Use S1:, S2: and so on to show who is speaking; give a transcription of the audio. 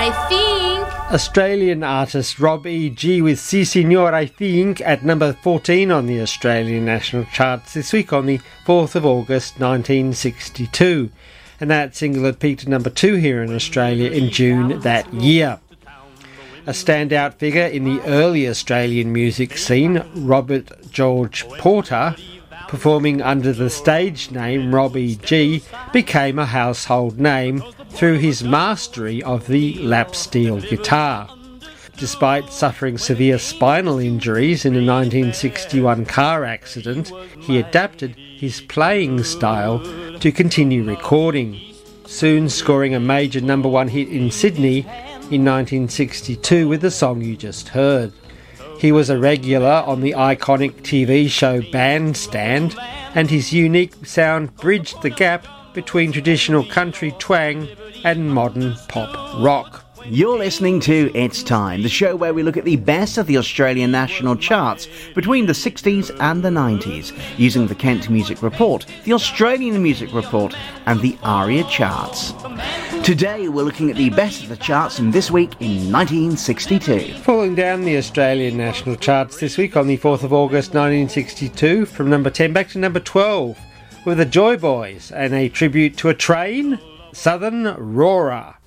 S1: I think.
S2: Australian artist Rob E.G. with Si Senor I Think at number 14 on the Australian national charts this week on the 4th of August 1962. And that single had peaked at number 2 here in Australia in June that year. A standout figure in the early Australian music scene, Robert George Porter, performing under the stage name Rob E.G., became a household name through his mastery of the lap steel guitar. Despite suffering severe spinal injuries in a 1961 car accident, he adapted his playing style to continue recording, soon scoring a major number 1 hit in Sydney in 1962 with the song you just heard. He was a regular on the iconic TV show Bandstand, and his unique sound bridged the gap between traditional country twang and modern pop rock.
S3: You're listening to It's Time, the show where we look at the best of the Australian national charts between the 60s and the 90s, using the Kent Music Report, the Australian Music Report, and the ARIA charts. Today we're looking at the best of the charts from this week in 1962.
S2: Falling down the Australian national charts this week on the 4th of August 1962, from number 10 back to number 12, were the Joy Boys and a tribute to a train, Southern Roarer.